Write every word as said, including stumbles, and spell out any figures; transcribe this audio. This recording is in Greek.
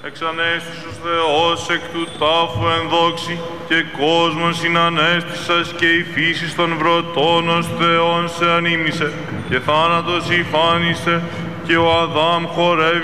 Εξανέστησος Θεός εκ του τάφου ενδόξη και κόσμον συνανέστησας και η φύση των βρωτών ως Θεόν σε ανήμισε και θάνατος υφάνισε και ο Αδάμ χορεύει